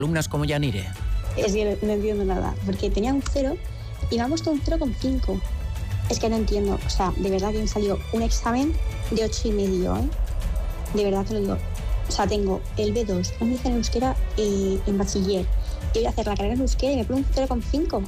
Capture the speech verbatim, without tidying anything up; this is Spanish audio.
alumnas como Yanire. Es que no entiendo nada, porque tenía un cero y me ha puesto un cero coma cinco. Es que no entiendo, o sea, de verdad que me salió un examen de ocho y medio, ¿eh? De verdad te lo digo. O sea, tengo el B dos, un inicial en euskera eh, en bachiller. Y voy a hacer la carrera en euskera y me pone un cero coma cinco.